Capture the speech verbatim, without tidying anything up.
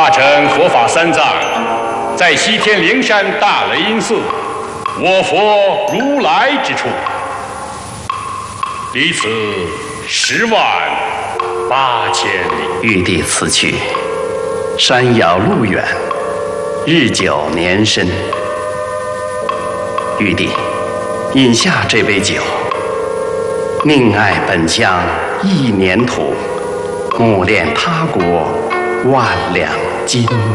大乘佛法三藏，在西天灵山大雷音寺，我佛如来之处，离此十万八千里。 玉帝此去，山遥路远，日久年深。玉帝，饮下这杯酒，宁爱本乡一年土，慕恋他国万两金。